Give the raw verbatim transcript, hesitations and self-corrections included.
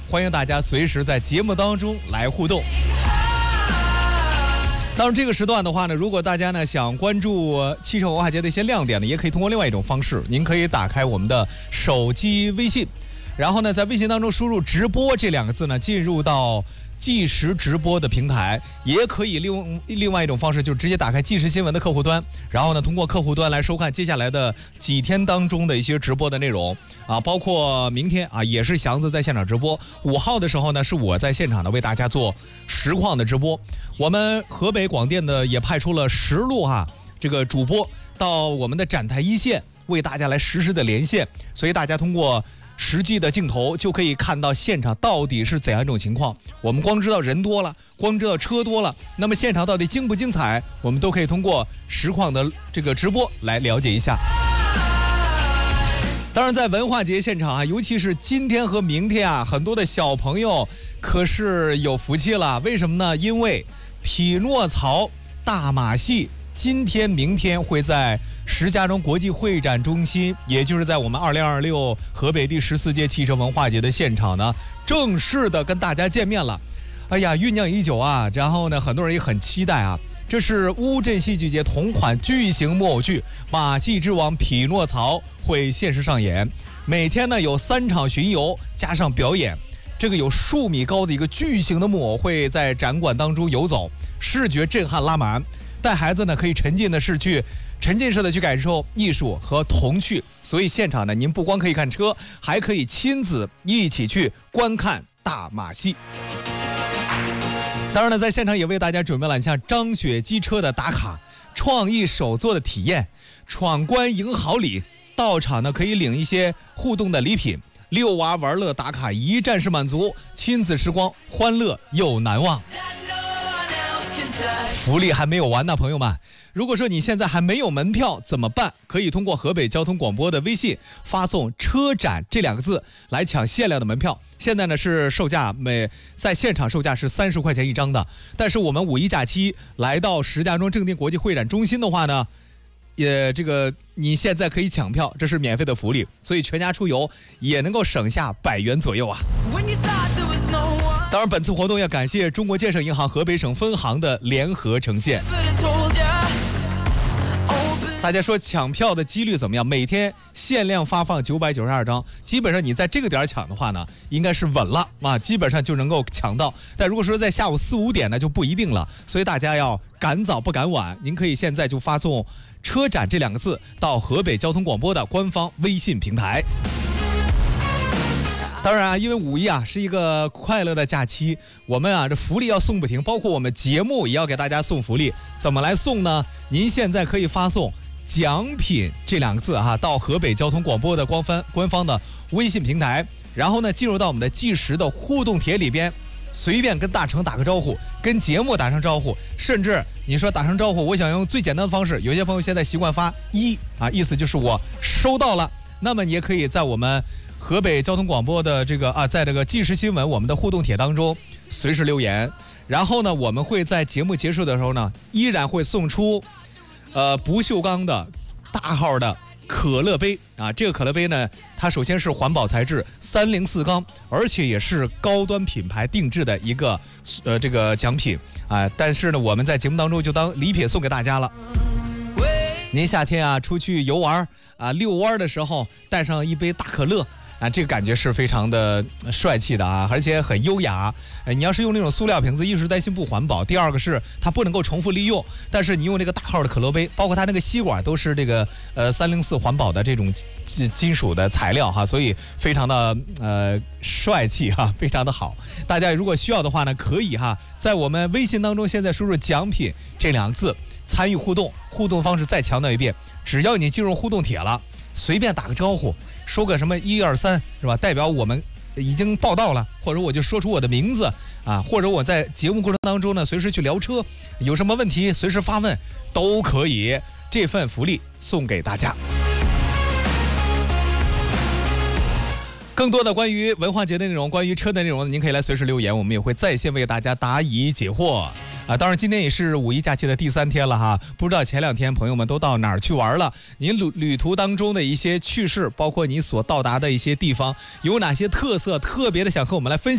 欢迎大家随时在节目当中来互动。当然这个时段的话呢，如果大家呢想关注汽车文化节的一些亮点呢，也可以通过另外一种方式，您可以打开我们的手机微信，然后呢在微信当中输入直播这两个字呢，进入到即时直播的平台，也可以利用另外一种方式，就直接打开即时新闻的客户端，然后呢通过客户端来收看接下来的几天当中的一些直播的内容啊，包括明天啊也是祥子在现场直播，五号的时候呢是我在现场呢为大家做实况的直播，我们河北广电的也派出了十路哈、啊、这个主播到我们的展台一线为大家来实时的连线，所以大家通过实际的镜头就可以看到现场到底是怎样一种情况。我们光知道人多了，光知道车多了，那么现场到底精不精彩，我们都可以通过实况的这个直播来了解一下。当然在文化节现场啊，尤其是今天和明天啊，很多的小朋友可是有福气了。为什么呢？因为匹诺曹大马戏今天明天会在石家庄国际会展中心，也就是在我们二零二六河北第十四届汽车文化节的现场呢，正式的跟大家见面了。哎呀，酝酿已久啊，然后呢很多人也很期待啊。这是乌镇戏剧节同款巨型木偶剧《马戏之王匹诺曹》会限时上演，每天呢有三场巡游加上表演。这个有数米高的一个巨型的木偶会在展馆当中游走，视觉震撼拉满。带孩子呢可以沉浸的是去沉浸式的去感受艺术和童趣，所以现场呢您不光可以看车，还可以亲子一起去观看大马戏。当然呢在现场也为大家准备了像张雪机车的打卡、创意手作的体验、闯关赢好礼，到场呢可以领一些互动的礼品，遛娃玩乐打卡一站式满足，亲子时光欢乐又难忘。福利还没有完呢，朋友们，如果说你现在还没有门票怎么办？可以通过河北交通广播的微信发送车展这两个字来抢限量的门票。现在呢是售价每在现场售价是三十块钱一张的，但是我们五一假期来到石家庄正定国际会展中心的话呢，也这个你现在可以抢票，这是免费的福利，所以全家出游也能够省下百元左右啊。当然本次活动要感谢中国建设银行河北省分行的联合呈现。大家说抢票的几率怎么样？每天限量发放九百九十二张，基本上你在这个点抢的话呢，应该是稳了啊，基本上就能够抢到。但如果说在下午四五点呢，就不一定了，所以大家要赶早不赶晚。您可以现在就发送车展这两个字到河北交通广播的官方微信平台。当然啊，因为五一啊是一个快乐的假期，我们啊这福利要送不停，包括我们节目也要给大家送福利。怎么来送呢？您现在可以发送奖品这两个字哈、啊、到河北交通广播的官方官方的微信平台，然后呢进入到我们的即时的互动帖里边，随便跟大成打个招呼，跟节目打声招呼，甚至你说打声招呼，我想用最简单的方式，有些朋友现在习惯发一啊，意思就是我收到了，那么你也可以在我们河北交通广播的这个啊，在这个即时新闻我们的互动帖当中随时留言，然后呢，我们会在节目结束的时候呢，依然会送出，呃，不锈钢的大号的可乐杯啊。这个可乐杯呢，它首先是环保材质，三零四钢，而且也是高端品牌定制的一个呃这个奖品啊。但是呢，我们在节目当中就当礼品送给大家了。您夏天啊出去游玩啊遛弯的时候，带上一杯大可乐。啊，这个感觉是非常的帅气的啊，而且很优雅。呃，你要是用那种塑料瓶子，一是担心不环保，第二个是它不能够重复利用。但是你用这个大号的可乐杯，包括它那个吸管都是这个呃三零四环保的这种金金属的材料哈，所以非常的呃帅气哈，非常的好。大家如果需要的话呢，可以哈，在我们微信当中现在输入奖品这两个字，参与互动。互动方式再强调一遍，只要你进入互动帖了，随便打个招呼，说个什么一二三是吧？代表我们已经报到了，或者我就说出我的名字啊，或者我在节目过程当中呢，随时去聊车，有什么问题随时发问都可以。这份福利送给大家。更多的关于文化节的内容，关于车的内容，您可以来随时留言，我们也会在线为大家答疑解惑啊。当然今天也是五一假期的第三天了哈，不知道前两天朋友们都到哪儿去玩了，您旅旅途当中的一些趣事，包括你所到达的一些地方有哪些特色特别的想和我们来分享。